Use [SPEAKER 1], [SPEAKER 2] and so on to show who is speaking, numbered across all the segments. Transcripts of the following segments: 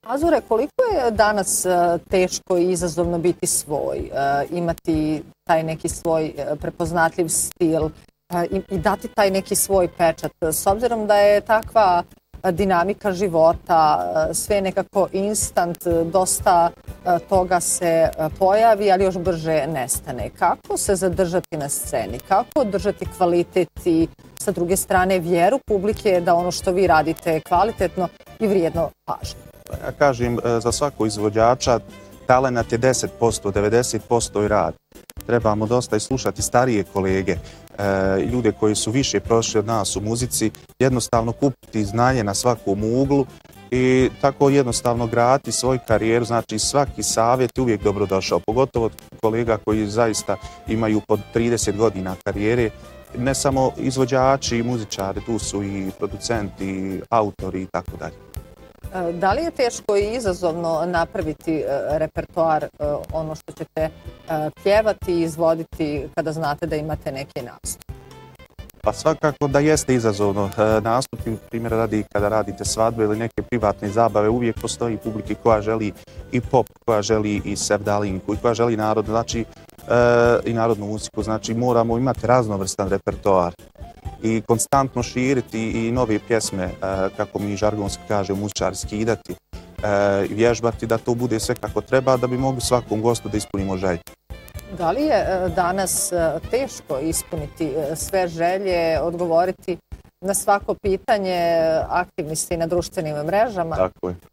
[SPEAKER 1] Azure, koliko je danas teško i izazovno biti svoj, imati taj neki svoj prepoznatljiv stil i dati taj neki svoj pečat, s obzirom da je takva dinamika života, sve nekako instant, dosta toga se pojavi, ali još brže nestane. Kako se zadržati na sceni? Kako održati kvalitet i sa druge strane vjeru publike da ono što vi radite je kvalitetno i vrijedno pažnje?
[SPEAKER 2] Ja kažem, za svakog izvođača talenat je 10%, 90% i rad. Trebamo dosta i slušati starije kolege, ljude koji su više prošli od nas u muzici, jednostavno kupiti znanje na svakom uglu i tako jednostavno graditi svoju karijeru. Znači svaki savjet je uvijek dobrodošao, pogotovo od kolega koji zaista imaju po 30 godina karijere. Ne samo izvođači i muzičari, tu su i producenti, autori i tako dalje.
[SPEAKER 1] Da li je teško i izazovno napraviti repertoar, ono što ćete pjevati i izvoditi kada znate da imate neki nastup?
[SPEAKER 2] Pa svakako da jeste izazovno. Nastupi, primjer radi kada radite svadbe ili neke privatne zabave, uvijek postoji publiki koja želi i pop, koja želi i sevdalinku i koja želi narodnu, znači i narodnu muziku. Znači moramo imati raznovrstan repertoar i konstantno širiti i nove pjesme, kako mi žargonski kaže, muzičari skidati, vježbati da to bude sve kako treba da bi mogli svakom gostu da ispunimo želje.
[SPEAKER 1] Da li je danas teško ispuniti sve želje, odgovoriti na svako pitanje, aktivni ste i na društvenim mrežama?
[SPEAKER 2] Tako je.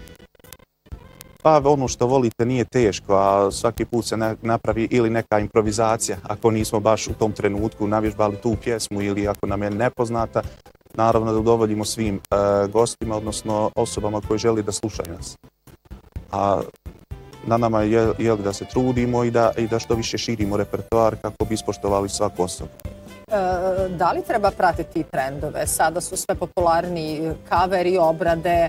[SPEAKER 2] Pa ono što volite nije teško, a svaki put se napravi ili neka improvizacija. Ako nismo baš u tom trenutku navježbali tu pjesmu ili ako nam je nepoznata, naravno da udovoljimo svim gostima, odnosno osobama koji želi da slušaju nas. A na nama je da se trudimo i da što više širimo repertoar kako bi ispoštovali svaku osobu.
[SPEAKER 1] Da li treba pratiti trendove? Sada su sve popularni kaveri, obrade,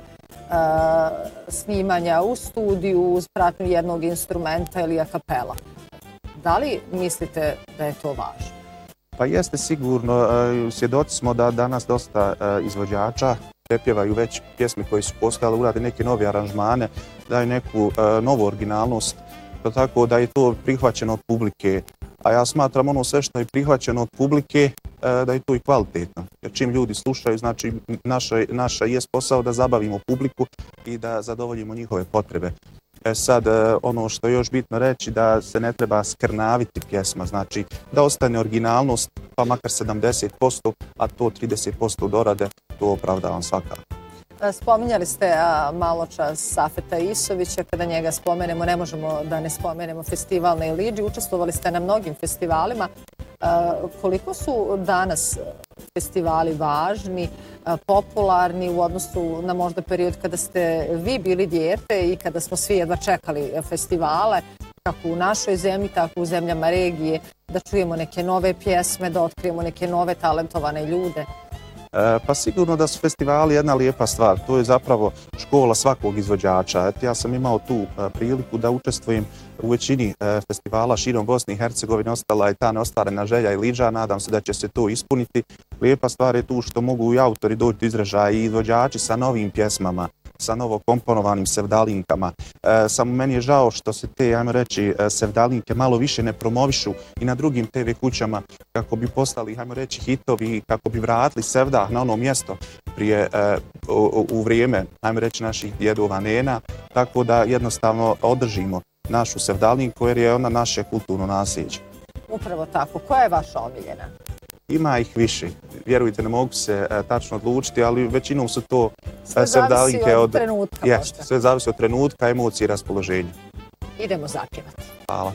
[SPEAKER 1] snimanja u studiju uz pratnju jednog instrumenta ili a kapela. Da li mislite da je to važno?
[SPEAKER 2] Pa jeste sigurno. Svjedoci smo da danas dosta izvođača prepjevaju već pjesme koje su postojale, urade neke nove aranžmane, daju neku novu originalnost, tako da je to prihvaćeno od publike. A ja smatram ono sve što je prihvaćeno od publike da je to i kvalitetno. Jer čim ljudi slušaju, znači naša je posao da zabavimo publiku i da zadovoljimo njihove potrebe. Sad, ono što je još bitno reći da se ne treba skrnaviti pjesma, znači da ostane originalnost, pa makar 70%, a to 30% dorade, to opravdavam svakako.
[SPEAKER 1] Spominjali ste malo čas Safeta Isovića, kada njega spomenemo, ne možemo da ne spomenemo festival na Iliđi, učestvovali ste na mnogim festivalima. Koliko su danas festivali važni, popularni u odnosu na možda period kada ste vi bili dijete i kada smo svi jedva čekali festivale, kako u našoj zemlji, tako u zemljama regije, da čujemo neke nove pjesme, da otkrijemo neke nove talentovane ljude?
[SPEAKER 2] Pa sigurno da su festivali jedna lijepa stvar. To je zapravo škola svakog izvođača. Ja sam imao tu priliku da učestvujem u većini festivala širom Bosne i Hercegovine. Ostala je ta neostvarena želja Iliđa. Nadam se da će se to ispuniti. Lijepa stvar je tu što mogu i autori doći do izražaja i izvođači sa novim pjesmama, sa novo komponovanim sevdalinkama. Samo meni je žao što se te, ajmo reći, sevdalinke malo više ne promovišu i na drugim TV kućama kako bi postali, ajmo reći, hitovi i kako bi vratili sevdah na ono mjesto prije u vrijeme, ajmo reći, naših djedova nena, tako da jednostavno održimo našu sevdalinku jer je ona naše kulturno nasljeđe.
[SPEAKER 1] Upravo tako. Koja je vaša omiljena?
[SPEAKER 2] Ima ih više. Vjerujte, ne mogu se tačno odlučiti, ali većinom su to sevdalinke.
[SPEAKER 1] Sve zavisi od trenutka.
[SPEAKER 2] Sve zavisi od trenutka, emocije i raspoloženja.
[SPEAKER 1] Idemo zapjevati.
[SPEAKER 2] Hvala.